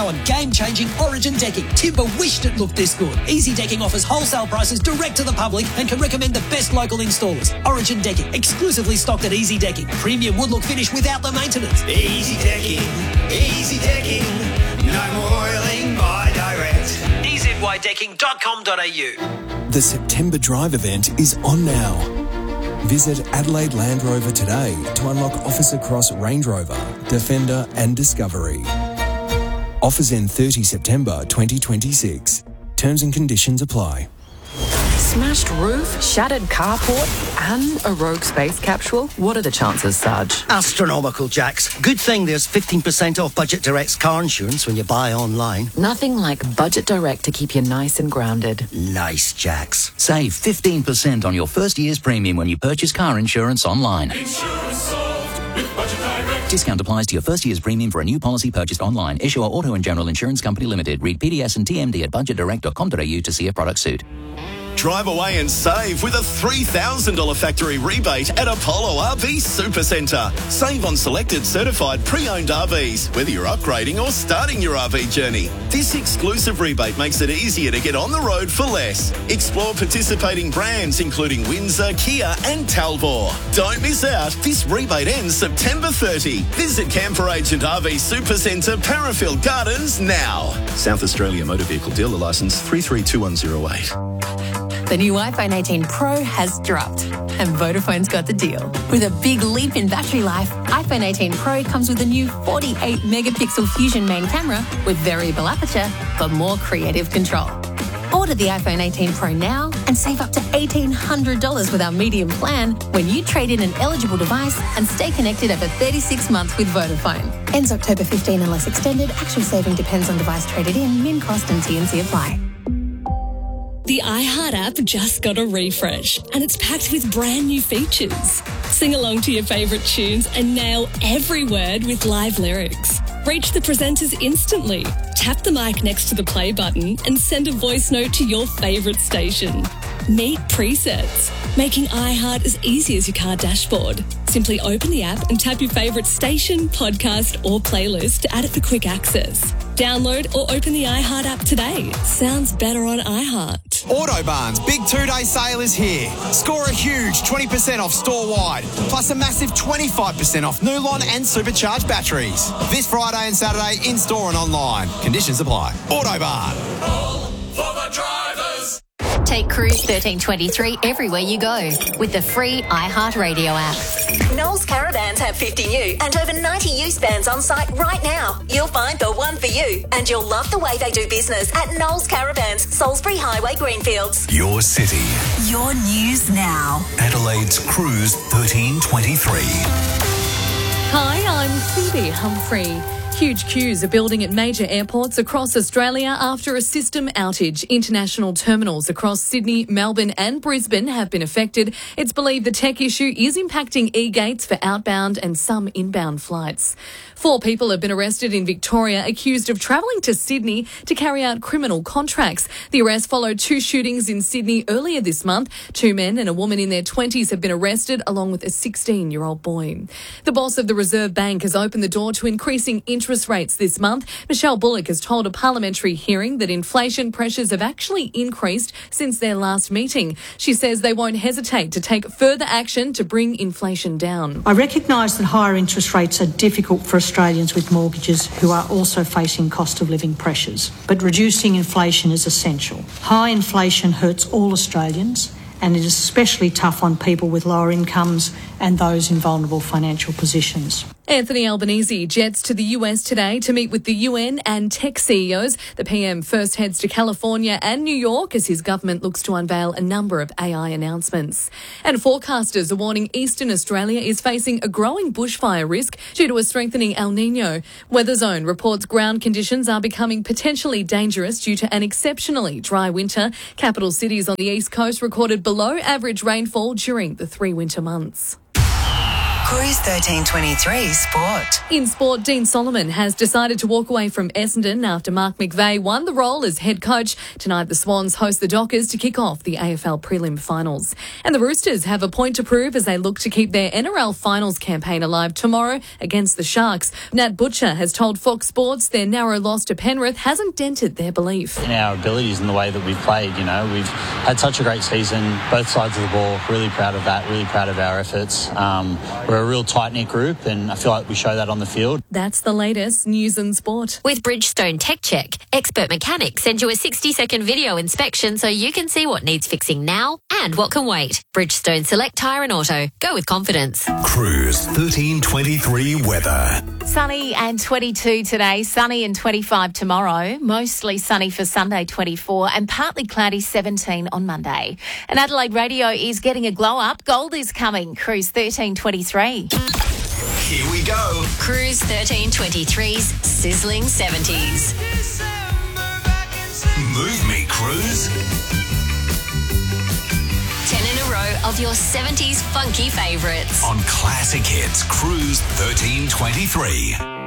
on game-changing Origin decking. Timber wished it looked this good. Easy Decking offers wholesale prices direct to the public and can recommend the best local installers. Origin Decking, exclusively stocked at Easy Decking. Premium wood look finish without the maintenance. Easy Decking, no more oiling by direct. EZYDecking.com.au. The September Drive event is on now. Visit Adelaide Land Rover today to unlock offers across Range Rover, Defender and Discovery. Offers end 30 September 2026. Terms and conditions apply. Smashed roof, shattered carport, and a rogue space capsule? What are the chances, Sarge? Astronomical, Jax. Good thing there's 15% off Budget Direct's car insurance when you buy online. Nothing like Budget Direct to keep you nice and grounded. Nice, Jax. Save 15% on your first year's premium when you purchase car insurance online. Insurance solved with Budget Direct. Discount applies to your first year's premium for a new policy purchased online. Issuer Auto and General Insurance Company Limited. Read PDS and TMD at budgetdirect.com.au to see a product suit. Drive away and save with a $3,000 factory rebate at Apollo RV Supercentre. Save on selected certified pre-owned RVs, whether you're upgrading or starting your RV journey. This exclusive rebate makes it easier to get on the road for less. Explore participating brands including Windsor, Kia and Talbot. Don't miss out. This rebate ends September 30. Visit Camper Agent RV Supercentre, Parafield Gardens now. South Australia Motor Vehicle Dealer Licence 332108. The new iPhone 18 Pro has dropped, and Vodafone's got the deal. With a big leap in battery life, iPhone 18 Pro comes with a new 48-megapixel Fusion main camera with variable aperture for more creative control. Order the iPhone 18 Pro now and save up to $1,800 with our medium plan when you trade in an eligible device and stay connected over 36 months with Vodafone. Ends October 15 unless extended. Actual saving depends on device traded in, min cost and T&C apply. The iHeart app just got a refresh and it's packed with brand new features. Sing along to your favourite tunes and nail every word with live lyrics. Reach the presenters instantly. Tap the mic next to the play button and send a voice note to your favourite station. Meet presets, making iHeart as easy as your car dashboard. Simply open the app and tap your favourite station, podcast or playlist to add it for quick access. Download or open the iHeart app today. Sounds better on iHeart. Autobarn's big two-day sale is here. Score a huge 20% off store-wide, plus a massive 25% off Nulon and supercharged batteries. This Friday and Saturday in-store and online. Conditions apply. Autobarn. All for the drivers. Take Cruise 1323 everywhere you go with the free iHeartRadio app. Knowles Caravans have 50 new and over 90 used vans on site right now. You'll find the one for you and you'll love the way they do business at Knowles Caravans, Salisbury Highway, Greenfields. Your city. Your news now. Adelaide's Cruise 1323. Hi, I'm Phoebe Humphrey. Huge queues are building at major airports across Australia after a system outage. International terminals across Sydney, Melbourne and Brisbane have been affected. It's believed the tech issue is impacting e-gates for outbound and some inbound flights. 4 people have been arrested in Victoria accused of travelling to Sydney to carry out criminal contracts. The arrest followed 2 shootings in Sydney earlier this month. 2 men and a woman in their 20s have been arrested along with a 16-year-old boy. The boss of the Reserve Bank has opened the door to increasing interest rates this month. Michelle Bullock has told a parliamentary hearing that inflation pressures have actually increased since their last meeting. She says they won't hesitate to take further action to bring inflation down. I recognise that higher interest rates are difficult for Australians with mortgages who are also facing cost of living pressures, but reducing inflation is essential. High inflation hurts all Australians, and it is especially tough on people with lower incomes and those in vulnerable financial positions. Anthony Albanese jets to the US today to meet with the UN and tech CEOs. The PM first heads to California and New York as his government looks to unveil a number of AI announcements. And forecasters are warning Eastern Australia is facing a growing bushfire risk due to a strengthening El Niño. Weatherzone reports ground conditions are becoming potentially dangerous due to an exceptionally dry winter. Capital cities on the East Coast recorded below average rainfall during the 3 winter months. Cruise 1323 Sport. In sport, Dean Solomon has decided to walk away from Essendon after Mark McVeigh won the role as head coach. Tonight, the Swans host the Dockers to kick off the AFL prelim finals. And the Roosters have a point to prove as they look to keep their NRL finals campaign alive tomorrow against the Sharks. Nat Butcher has told Fox Sports their narrow loss to Penrith hasn't dented their belief. In our abilities and the way that we've played, you know, we've had such a great season, both sides of the ball, really proud of that, really proud of our efforts. We're a real tight-knit group and I feel like we show that on the field. That's the latest news and sport. With Bridgestone Tech Check, expert mechanics send you a 60-second video inspection so you can see what needs fixing now and what can wait. Bridgestone Select Tyre and Auto. Go with confidence. Cruise 1323 weather. Sunny and 22 today, sunny and 25 tomorrow, mostly sunny for Sunday 24 and partly cloudy 17 on Monday. And Adelaide Radio is getting a glow up. Gold is coming. Cruise 1323. Here we go. Cruise 1323's sizzling 70s. Move me, Cruise. 10 in a row of your 70s funky favourites. On Classic Hits, Cruise 1323.